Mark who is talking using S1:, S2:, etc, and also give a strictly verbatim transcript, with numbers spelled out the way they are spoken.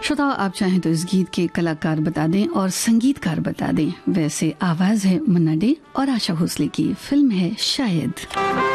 S1: श्रोताओ, आप चाहें तो इस गीत के कलाकार बता दें और संगीतकार बता दें। वैसे आवाज है मन्ना डे और आशा भोसले की। फिल्म है शायद।